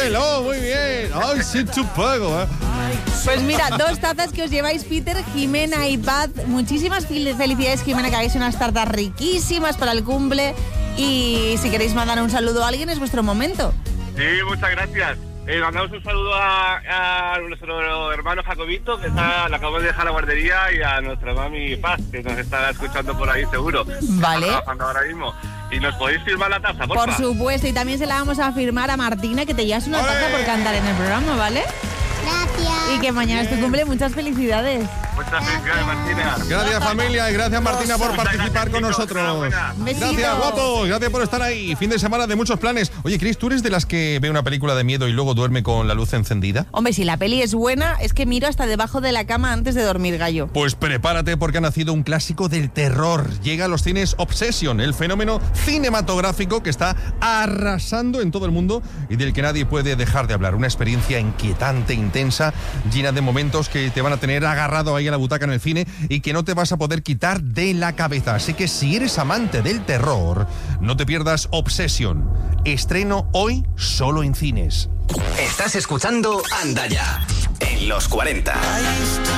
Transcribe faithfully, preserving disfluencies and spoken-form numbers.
Dímelo, muy bien. Ay, sí, chupago, ¿eh? Pues mira, dos tazas que os lleváis, Peter, Jimena y Paz. Muchísimas felicidades, Jimena, que hagáis unas tartas riquísimas para el cumple. Y si queréis mandar un saludo a alguien, es vuestro momento. Sí, muchas gracias. Eh, mandamos un saludo a, a nuestro hermano Jacobito, que está, le acabamos de dejar la guardería, y a nuestra mami Paz, que nos está escuchando por ahí seguro. Vale. Está trabajando ahora mismo. Y nos podéis firmar la taza, porfa. Por supuesto, y también se la vamos a firmar a Martina, que te llevas una taza por cantar en el programa, ¿vale? Gracias. Y que mañana es tu cumple, muchas felicidades. Muchas felicidades, Martina. Gracias, familia, y gracias, Martina, por Muchas participar gracias, con chicos. nosotros. Enhorabuena. Besito. Gracias, guapos, gracias por estar ahí. Fin de semana de muchos planes. Oye, Cris, ¿tú eres de las que ve una película de miedo y luego duerme con la luz encendida? Hombre, si la peli es buena, es que miro hasta debajo de la cama antes de dormir, gallo. Pues prepárate, porque ha nacido un clásico del terror. Llega a los cines Obsession, el fenómeno cinematográfico que está arrasando en todo el mundo y del que nadie puede dejar de hablar. Una experiencia inquietante, intensa, llena de momentos que te van a tener agarrado ahí a la butaca en el cine y que no te vas a poder quitar de la cabeza. Así que si eres amante del terror, no te pierdas Obsession. Estreno hoy solo en cines. Estás escuchando Anda Ya en los cuarenta.